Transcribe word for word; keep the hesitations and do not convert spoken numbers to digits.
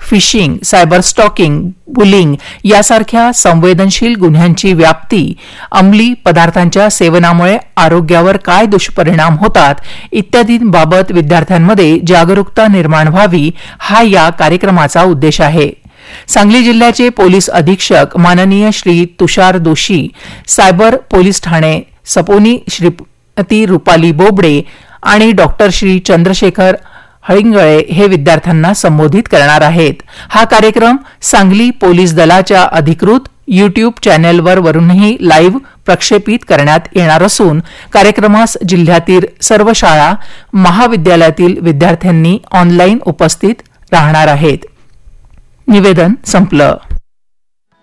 Fishing, cyber stocking, bullying यासारख्या संवेदनशील गुन्ह्यांची व्याप्ती, अंमली पदार्थांच्या सेवनामुळे आरोग्यावर काय दुष्परिणाम होतात इत्यादींबाबत विद्यार्थ्यांमध्ये जागरूकता निर्माण व्हावी हा या कार्यक्रमाचा उद्देश आहे. सांगली जिल्ह्याचे पोलीस अधीक्षक माननीय श्री तुषार दोशी, सायबर पोलीस ठाणे सपोनी श्रीमती रुपाली बोबडे आणि डॉक्टर श्री चंद्रशेखर हळिंगळे हे विद्यार्थ्यांना संबोधित करणार आहेत. हा कार्यक्रम सांगली पोलीस दलाच्या अधिकृत यूट्यूब चॅनेलवर वरूनही लाईव्ह प्रक्षेपित करण्यात येणार असून कार्यक्रमास जिल्ह्यातील सर्व शाळा, महाविद्यालयातील विद्यार्थ्यांनी ऑनलाईन उपस्थित राहणार आहेत. निवेदन संपलं.